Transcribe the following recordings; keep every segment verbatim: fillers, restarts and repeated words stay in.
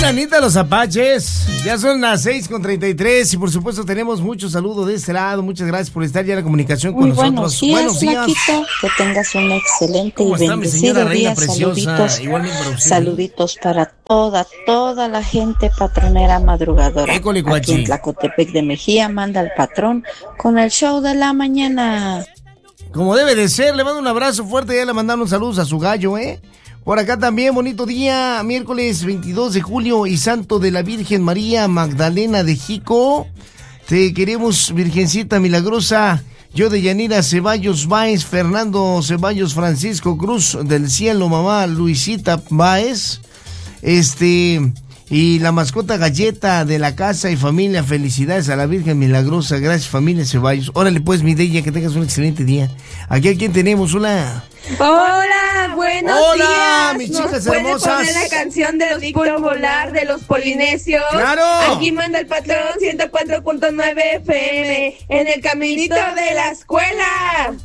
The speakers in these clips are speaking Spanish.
Hola, Anita, los apaches. Ya son las seis con treinta y tres y por supuesto tenemos muchos saludos de este lado. Muchas gracias por estar ya en la comunicación con Muy nosotros. Buenos días, buenos días. Flaquito. Que tengas un excelente y ¿Cómo está, mi señora bendecido reina día. preciosa? Saluditos, Igualmente para usted. saluditos para toda, toda la gente patronera madrugadora. École, Aquí guachi. en Tlacotepec de Mejía manda el patrón con el show de la mañana. Como debe de ser, le mando un abrazo fuerte. Ya le mandaron saludos a su gallo, ¿eh? Por acá también, bonito día, miércoles veintidós de julio y santo de la Virgen María Magdalena de Jico. Te queremos, Virgencita Milagrosa. Yo de Yanira Ceballos Báez, Fernando Ceballos Francisco Cruz del Cielo, mamá Luisita Báez. Este, y la mascota Galleta de la casa y familia. Felicidades a la Virgen Milagrosa. Gracias, familia Ceballos. Órale pues, mi Deya, que tengas un excelente día. Aquí a quien tenemos, una... Hola, buenos Hola, días. mis ¿Nos chicas puede hermosas? poner la canción de los Puedo Volar de los Polinesios? ¡Claro! Aquí manda el patrón ciento cuatro punto nueve F M en el caminito de la escuela.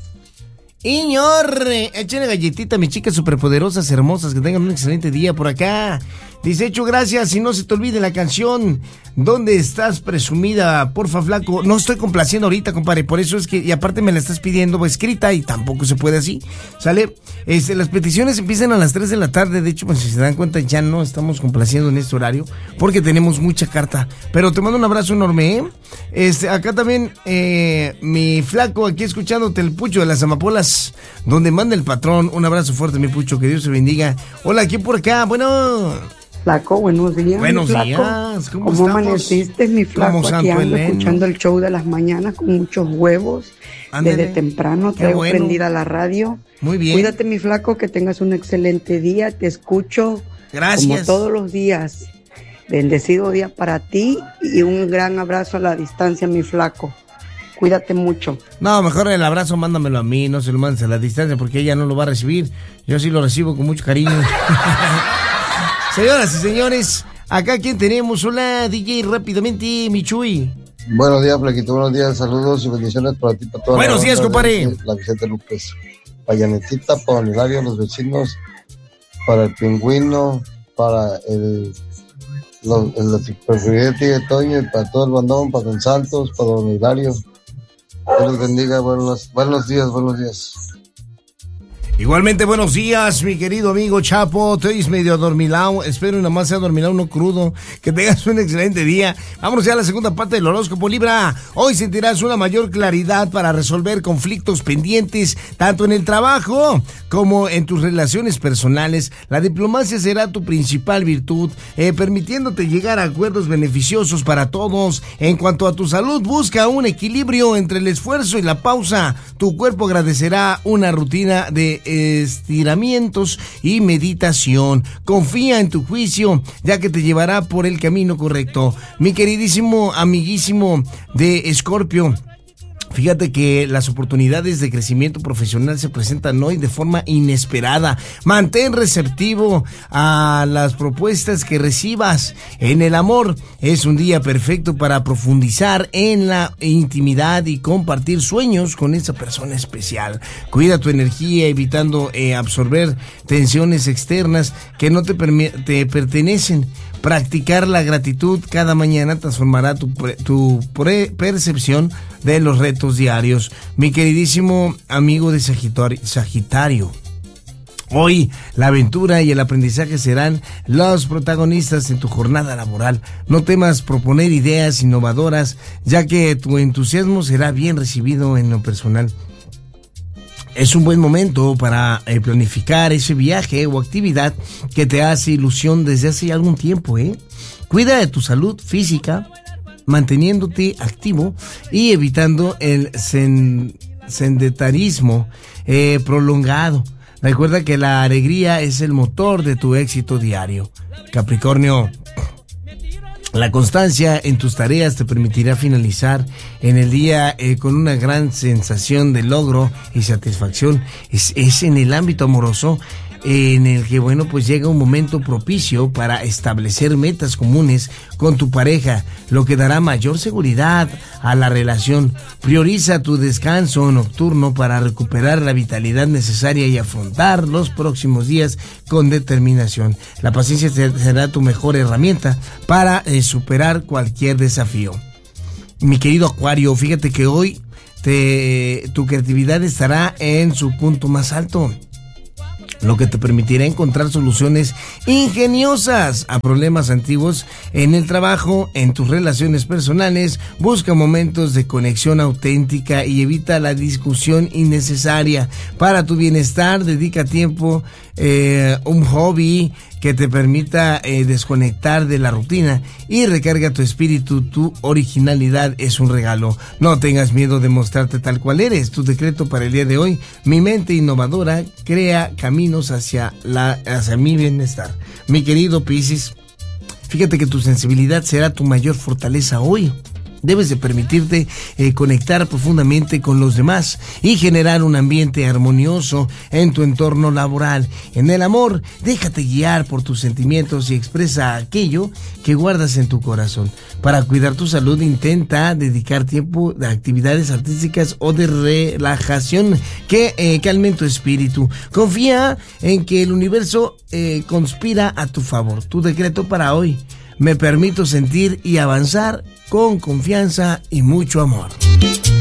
Iñor, échenle galletita, mis chicas superpoderosas, hermosas, que tengan un excelente día por acá. Dice, hecho, gracias, y no se te olvide la canción ¿Dónde estás presumida? Porfa, flaco. No estoy complaciendo ahorita, compadre, por eso es que, y aparte me la estás pidiendo escrita y tampoco se puede así, ¿sale? Este, las peticiones empiezan a las tres de la tarde, de hecho, pues si se dan cuenta ya no estamos complaciendo en este horario, porque tenemos mucha carta, pero te mando un abrazo enorme, ¿eh? Este, acá también, eh, mi flaco, aquí escuchándote el Pucho de las Amapolas, donde manda el patrón. Un abrazo fuerte, mi Pucho, que Dios te bendiga. Hola, aquí por acá, bueno... Flaco, buenos días. Buenos mi flaco. días, ¿cómo, ¿Cómo estamos? amaneciste, mi flaco? Como Aquí Santo ando Eleno. escuchando el show de las mañanas con muchos huevos. Ándele. Desde temprano Qué traigo bueno. prendida la radio. Muy bien. Cuídate, mi flaco, que tengas un excelente día. Te escucho Gracias. como todos los días. Bendecido día para ti y un gran abrazo a la distancia, mi flaco. Cuídate mucho. No, mejor el abrazo mándamelo a mí, no se lo mandes a la distancia porque ella no lo va a recibir. Yo sí lo recibo con mucho cariño. Señoras y señores, acá quien tenemos, hola D J, rápidamente, Michuy. Buenos días, Flaquito, buenos días, saludos y bendiciones para ti, para toda Buenos la días, banda compadre. de La Vicente López, para Yanetita, para Don Hilario, los vecinos, para el Pingüino, para el los, el superpresidente de Toño, y para todo el bandón, para Don Santos, para Don Hilario. Dios los bendiga, buenos, buenos días, buenos días. Igualmente, buenos días, mi querido amigo Chapo. Estoy medio adormilado. Espero y nomás sea adormilado, no crudo. Que tengas un excelente día. Vámonos ya a la segunda parte del horóscopo Libra. Hoy sentirás una mayor claridad para resolver conflictos pendientes, tanto en el trabajo como en tus relaciones personales. La diplomacia será tu principal virtud, eh, permitiéndote llegar a acuerdos beneficiosos para todos. En cuanto a tu salud, busca un equilibrio entre el esfuerzo y la pausa. Tu cuerpo agradecerá una rutina de estiramientos y meditación. Confía en tu juicio, ya que te llevará por el camino correcto. Mi queridísimo amiguísimo de Escorpio, fíjate que las oportunidades de crecimiento profesional se presentan hoy de forma inesperada. Mantén receptivo a las propuestas que recibas. En el amor es un día perfecto para profundizar en la intimidad y compartir sueños con esa persona especial. Cuida tu energía evitando eh, absorber tensiones externas que no te, permi- te pertenecen. Practicar la gratitud cada mañana transformará tu, pre- tu pre- percepción de los retos diarios. Mi queridísimo amigo de Sagitario, Sagitario, hoy la aventura y el aprendizaje serán los protagonistas en tu jornada laboral. No temas proponer ideas innovadoras, ya que tu entusiasmo será bien recibido en lo personal. Es un buen momento para eh, planificar ese viaje o actividad que te hace ilusión desde hace algún tiempo, ¿eh? Cuida de tu salud física, manteniéndote activo y evitando el sen- sedentarismo eh, prolongado. Recuerda que la alegría es el motor de tu éxito diario. Capricornio, la constancia en tus tareas te permitirá finalizar en el día eh, con una gran sensación de logro y satisfacción. Es, es en el ámbito amoroso. en el que, bueno, pues llega un momento propicio para establecer metas comunes con tu pareja, lo que dará mayor seguridad a la relación. Prioriza tu descanso nocturno para recuperar la vitalidad necesaria y afrontar los próximos días con determinación. La paciencia será tu mejor herramienta para eh, superar cualquier desafío. Mi querido Acuario, fíjate que hoy te, tu creatividad estará en su punto más alto, lo que te permitirá encontrar soluciones ingeniosas a problemas antiguos en el trabajo, en tus relaciones personales. Busca momentos de conexión auténtica y evita la discusión innecesaria. Para tu bienestar, dedica tiempo, eh, un hobby que te permita eh, desconectar de la rutina y recarga tu espíritu. Tu originalidad es un regalo. No tengas miedo de mostrarte tal cual eres. Tu decreto para el día de hoy: mi mente innovadora crea caminos hacia, la, hacia mi bienestar. Mi querido Piscis, fíjate que tu sensibilidad será tu mayor fortaleza hoy. Debes de permitirte eh, conectar profundamente con los demás y generar un ambiente armonioso en tu entorno laboral. En el amor, déjate guiar por tus sentimientos y expresa aquello que guardas en tu corazón. Para cuidar tu salud, intenta dedicar tiempo a actividades artísticas o de relajación que eh, calmen tu espíritu. Confía en que el universo eh, conspira a tu favor. Tu decreto para hoy: me permito sentir y avanzar con confianza y mucho amor.